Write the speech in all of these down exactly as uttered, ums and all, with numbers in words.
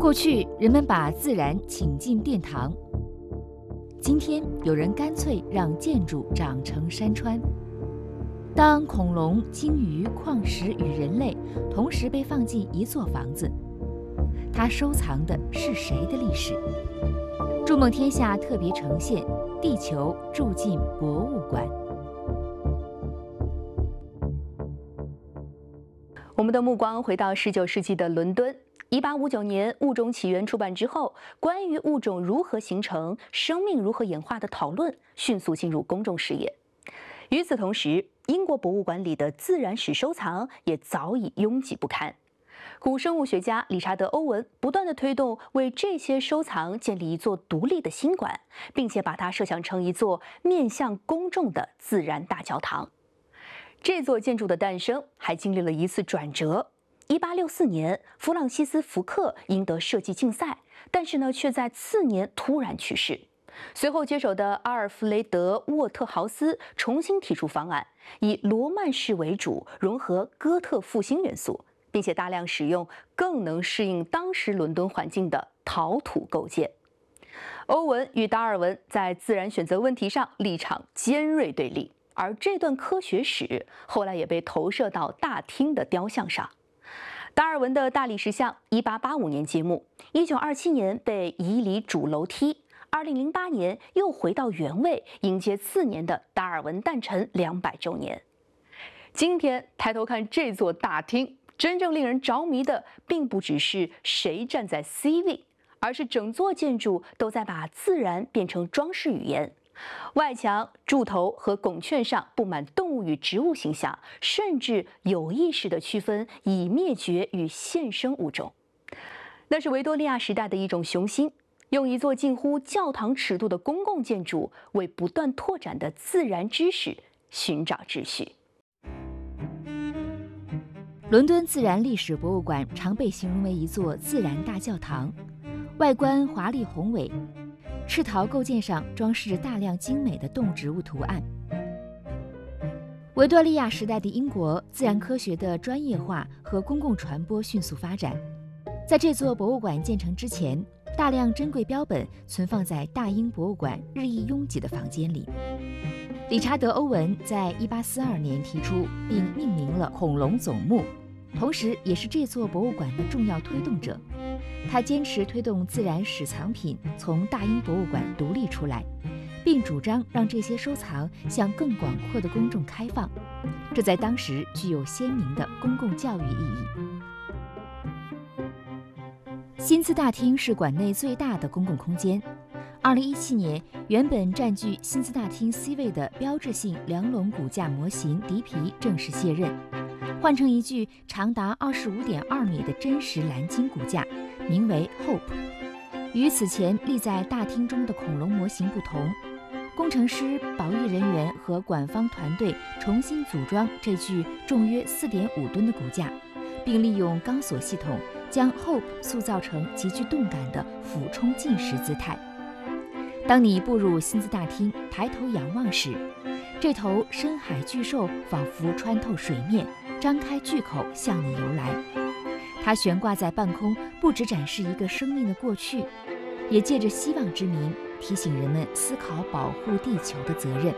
过去人们把自然请进殿堂，今天有人干脆让建筑长成山川。当恐龙、鲸鱼、矿石与人类同时被放进一座房子，它收藏的是谁的历史？筑梦天下特别呈现《地球住进博物馆》。 我们的目光回到十九世纪的伦敦。一八五九年，《物种起源》出版之后，关于物种如何形成、生命如何演化的讨论迅速进入公众视野。与此同时，英国博物馆里的自然史收藏也早已拥挤不堪。古生物学家理查德·欧文不断地推动为这些收藏建立一座独立的新馆，并且把它设想成一座面向公众的自然大教堂。这座建筑的诞生还经历了一次转折。一八六四年，弗朗西斯·福克赢得设计竞赛，但是呢，却在次年突然去世。随后接手的阿尔弗雷德·沃特豪斯重新提出方案，以罗曼式为主，融合哥特复兴元素，并且大量使用更能适应当时伦敦环境的陶土构件。欧文与达尔文在自然选择问题上立场尖锐对立，而这段科学史后来也被投射到大厅的雕像上。达尔文的大理石像一八八五年揭幕，一九二七年被移离主楼梯，二零零八年又回到原位，迎接次年的达尔文诞辰两百周年。今天抬头看这座大厅，真正令人着迷的并不只是谁站在 C 位，而是整座建筑都在把自然变成装饰语言。外墙、柱头和拱券上布满动物与植物形象，甚至有意识地区分已灭绝与现生物种。那是维多利亚时代的一种雄心，用一座近乎教堂尺度的公共建筑为不断拓展的自然知识寻找秩序。 伦敦自然历史博物馆常被形容为一座自然大教堂，外观华丽宏伟，赤陶构件上装饰着大量精美的动植物图案。维多利亚时代的英国，自然科学的专业化和公共传播迅速发展。在这座博物馆建成之前，大量珍贵标本存放在大英博物馆日益拥挤的房间里。理查德·欧文在一八四二年提出并命名了恐龙总目，同时也是这座博物馆的重要推动者。他坚持推动自然史藏品从大英博物馆独立出来，并主张让这些收藏向更广阔的公众开放，这在当时具有鲜明的公共教育意义。新兹大厅是馆内最大的公共空间。二零一七年，原本占据新兹大厅 C 位的标志性梁龙骨架模型迪皮正式卸任，换成一具长达二十五点二米的真实蓝鲸骨架，名为 Hope。 与此前立在大厅中的恐龙模型不同，工程师、保育人员和馆方团队重新组装这具重约 四点五吨的骨架，并利用钢索系统将 Hope 塑造成极具动感的俯冲进食姿态。当你步入新兹大厅，抬头仰望时，这头深海巨兽仿佛穿透水面，张开巨口向你游来。它悬挂在半空，不只展示一个生命的过去，也借着希望之名提醒人们思考保护地球的责任。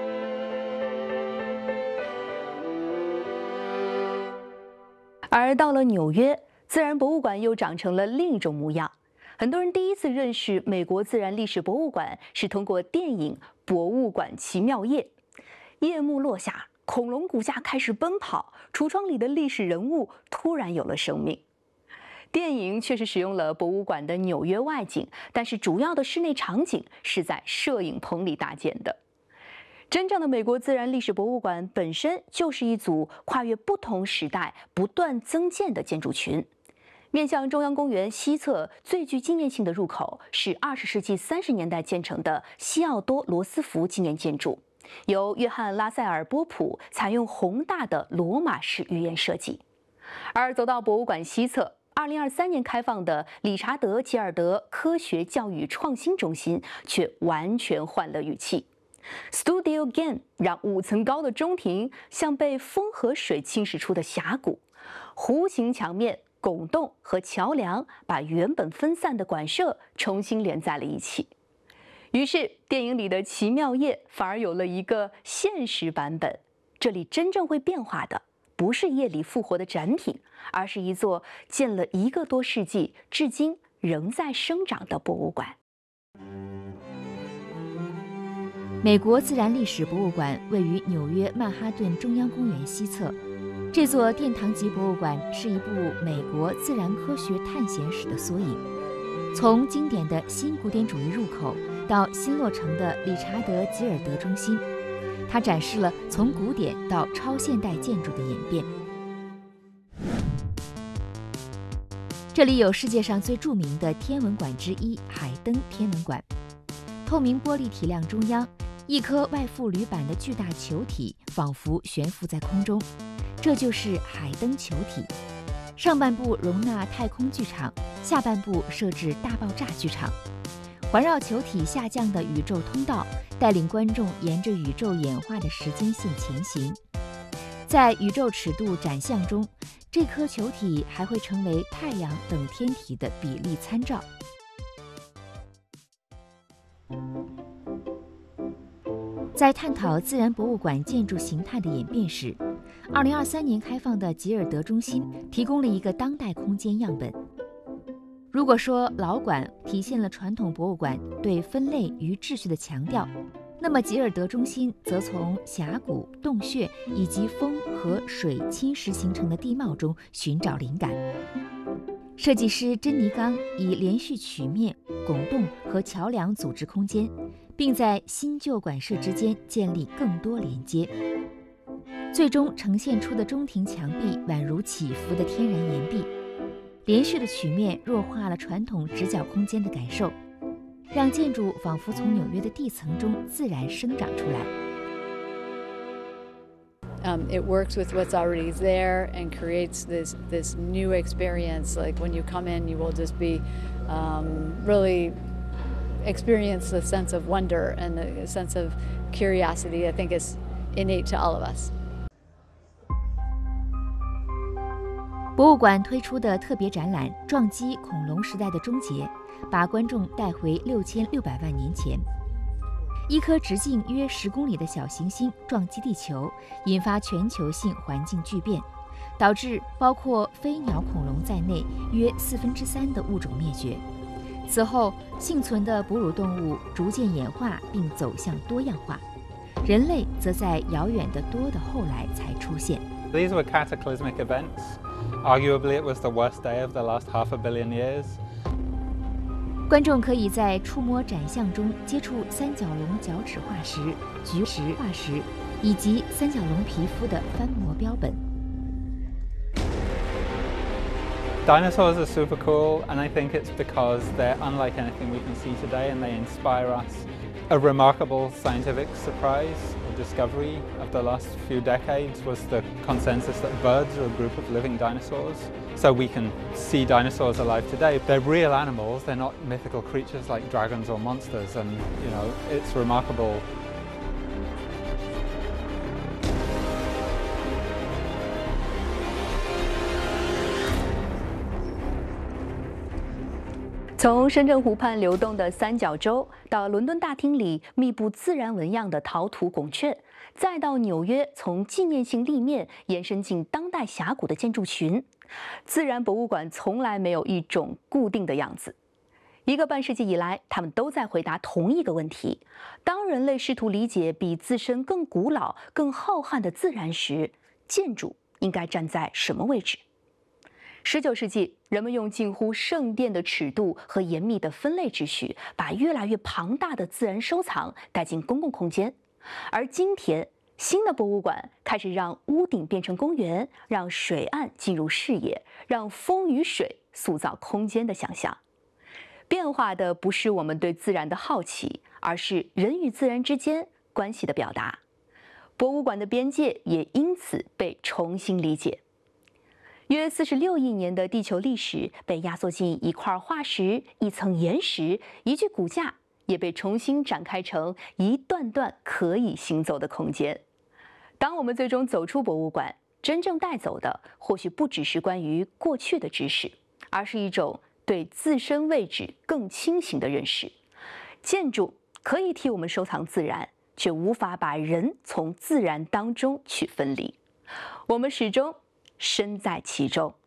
而到了纽约，自然博物馆又长成了另一种模样。很多人第一次认识美国自然历史博物馆是通过电影《博物馆奇妙夜》。夜幕落下，恐龙骨架开始奔跑，橱窗里的历史人物突然有了生命。电影确实使用了博物馆的纽约外景，但是主要的室内场景是在摄影棚里搭建的。真正的美国自然历史博物馆本身就是一组跨越不同时代不断增建的建筑群。面向中央公园西侧最具纪念性的入口是二十世纪三十年代建成的西奥多·罗斯福纪念建筑，由约翰·拉塞尔·波普采用宏大的罗马式预言设计。而走到博物馆西侧，二零二三年开放的理查德·吉尔德科学教育创新中心却完全换了语气。Studio Gan 让五层高的中庭像被风和水侵蚀出的峡谷，弧形墙面、 拱洞和桥梁把原本分散的馆舍重新连在了一起。于是，电影里的奇妙夜反而有了一个现实版本。这里真正会变化的，不是夜里复活的展品，而是一座建了一个多世纪、至今仍在生长的博物馆。 美国自然历史博物馆位于纽约曼哈顿中央公园西侧。这座殿堂级博物馆是一部美国自然科学探险史的缩影，从经典的新古典主义入口到新落成的理查德·吉尔德中心，它展示了从古典到超现代建筑的演变。这里有世界上最著名的天文馆之一海登天文馆，透明玻璃体量中央，一颗外附铝板的巨大球体仿佛悬浮在空中，这就是海登球体。上半部容纳太空剧场，下半部设置大爆炸剧场。环绕球体下降的宇宙通道，带领观众沿着宇宙演化的时间线前行。在宇宙尺度展项中，这颗球体还会成为太阳等天体的比例参照。在探讨自然博物馆建筑形态的演变时，二零二三年开放的吉尔德中心提供了一个当代空间样本。如果说老馆体现了传统博物馆对分类与秩序的强调，那么吉尔德中心则从峡谷、洞穴以及风和水侵蚀形成的地貌中寻找灵感。设计师珍妮刚以连续曲面、拱洞和桥梁组织空间，并在新旧馆舍之间建立更多连接，最终呈现出的中庭墙壁宛如起伏的天然岩壁。连续的曲面弱化了传统直角空间的感受，让建筑仿佛从纽约的地层中自然生长出来。 Um, it works with what's already there and creates this this new experience. Like when you come in, you will just be um, really experience a sense of wonder and a sense of curiosity. I think is innate to all of us. 博物馆推出的特别展览《撞击恐龙时代的终结》，把观众带回六千六百万年前。一颗直径约十公里的小行星撞击地球，引发全球性环境巨变，导致包括飞鸟恐龙在内约四分之三的物种灭绝。此后，幸存的哺乳动物逐渐演化并走向多样化，人类则在遥远的多的后来才出现。 These were cataclysmic events. Arguably, it was the worst day of the last half a billion years. 观众可以在触摸展项中接触三角龙角齿化石、菊石化石以及三角龙皮肤的翻模标本。 Dinosaurs are super cool, and I think it's because they're unlike anything we can see today, and they inspire us. A remarkable scientific surprise or discovery of the last few decades was the consensus that birds are a group of living dinosaurs. So we can see dinosaurs alive today. They're real animals, they're not mythical creatures like dragons or monsters, and you know, it's remarkable. 从深圳湖畔流动的三角洲，到伦敦大厅里密布自然纹样的陶土拱券，再到纽约从纪念性立面延伸进当代峡谷的建筑群，自然博物馆从来没有一种固定的样子。一个半世纪以来，他们都在回答同一个问题：当人类试图理解比自身更古老、更浩瀚的自然时，建筑应该站在什么位置？十九世纪，人们用近乎圣殿的尺度和严密的分类秩序，把越来越庞大的自然收藏带进公共空间。而今天，新的博物馆开始让屋顶变成公园，让水岸进入视野，让风与水塑造空间的想象。变化的不是我们对自然的好奇，而是人与自然之间关系的表达。博物馆的边界也因此被重新理解。约四十六亿年的地球历史被压缩进一块化石、一层岩石、一具骨架，也被重新展开成一段段可以行走的空间。当我们最终走出博物馆， 真正带走的或许不只是关于过去的知识，而是一种对自身位置更清醒的认识。建筑可以替我们收藏自然，却无法把人从自然当中去分离。我们始终身在其中。